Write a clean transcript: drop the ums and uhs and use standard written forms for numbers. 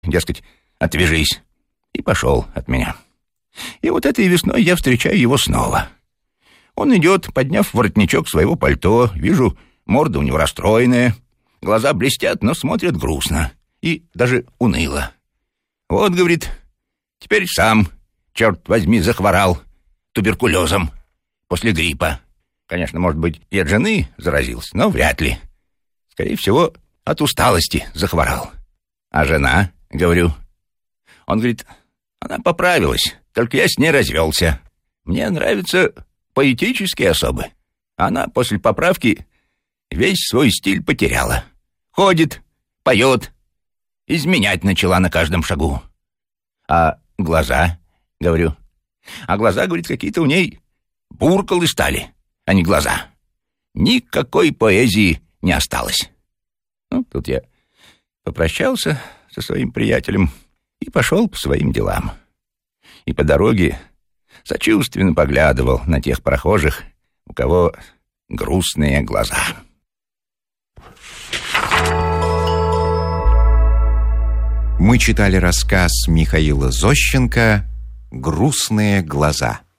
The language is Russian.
дескать, отвяжись, и пошел от меня. И вот этой весной я встречаю его снова. Он идет, подняв воротничок своего пальто, вижу, морда у него расстроенная, глаза блестят, но смотрят грустно и даже уныло. Вот, говорит, теперь сам, черт возьми, захворал туберкулезом после гриппа. Конечно, может быть, и от жены заразился, но вряд ли. Скорее всего, от усталости захворал. А жена, говорю, он говорит, она поправилась, только я с ней развелся. Мне нравятся поэтические особы. Она после поправки весь свой стиль потеряла. Ходит, поет, изменять начала на каждом шагу. А глаза, говорю, говорит, какие-то у ней буркалы стали, а не глаза. Никакой поэзии не осталось. Ну, тут я попрощался со своим приятелем и пошел по своим делам. И по дороге сочувственно поглядывал на тех прохожих, у кого грустные глаза. Мы читали рассказ Михаила Зощенко «Грустные глаза».